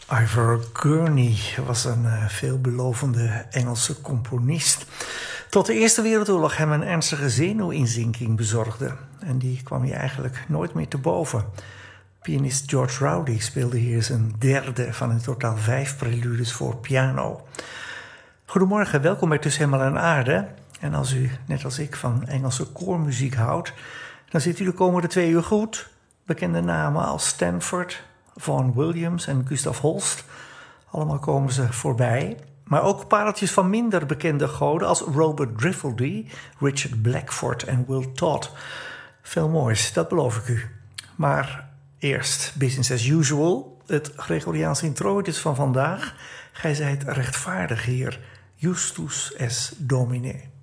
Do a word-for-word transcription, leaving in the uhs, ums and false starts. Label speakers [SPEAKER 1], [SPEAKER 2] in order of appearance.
[SPEAKER 1] Ivor Gurney was een uh, veelbelovende Engelse componist. Tot de Eerste Wereldoorlog hem een ernstige zenuwinzinking bezorgde. En die kwam hij eigenlijk nooit meer te boven. Pianist George Rowley speelde hier zijn derde van in totaal vijf preludes voor piano. Goedemorgen, welkom bij Tussen Hemel en Aarde. En als u, net als ik, van Engelse koormuziek houdt, dan zit u de komende twee uur goed. Bekende namen als Stanford, Vaughan Williams en Gustav Holst. Allemaal komen ze voorbij. Maar ook pareltjes van minder bekende goden als Robert Riffeldy, Richard Blackford en Will Todd. Veel moois, dat beloof ik u. Maar eerst business as usual. Het Gregoriaans introitus van vandaag. Gij zijt rechtvaardig, Heer. Justus es Domine.